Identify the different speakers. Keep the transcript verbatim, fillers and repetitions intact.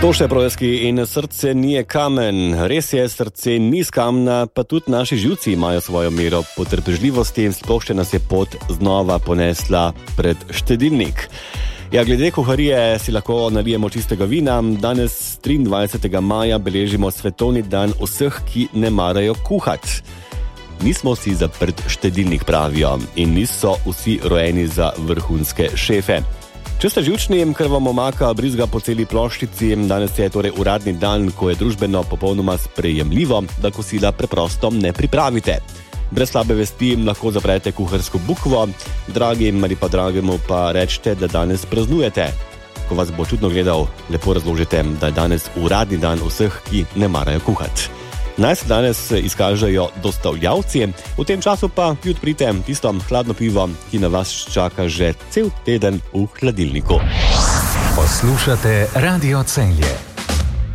Speaker 1: Toše Projski in srce nije kamen. Res je, srce ni z kamna, pa tudi naši živci imajo svojo mero potrpežljivosti in sploh še nas je pot znova ponesla pred štedilnik. Ja, glede kuharije si lahko nalijemo čistega vina. Danes, triindvajsetega maja, beležimo svetovni dan vseh, ki ne marajo kuhati. Nismo vsi zaprt štedilnik, pravijo, in niso vsi rojeni za vrhunske šefe. Če ste živčni, ker vam omaka brizga po celi ploščici, danes je torej uradni dan, ko je družbeno popolnoma sprejemljivo, da kosila preprosto ne pripravite. Brez slabe vesti lahko zaprete kuharsko bukvo, dragim ali pa dragemu pa rečete, da danes praznujete. Ko vas bo čudno gledal, lepo razložite, da je danes uradni dan vseh, ki ne marajo kuhati. Naj se danes izkažejo dostavljavci, v tem času pa vi odprite tisto hladno pivo, ki na vas čaka že cel teden v hladilniku.
Speaker 2: Poslušate Radio Celje.